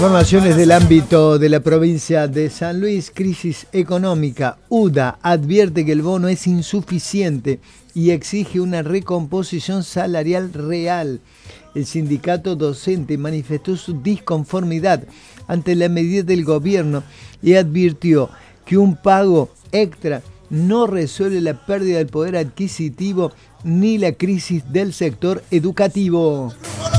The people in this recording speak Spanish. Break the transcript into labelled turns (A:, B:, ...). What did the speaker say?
A: Informaciones del ámbito de la provincia de San Luis, crisis económica. UDA advierte que el bono es insuficiente y exige una recomposición salarial real. El sindicato docente manifestó su disconformidad ante la medida del gobierno y advirtió que un pago extra no resuelve la pérdida del poder adquisitivo ni la crisis del sector educativo.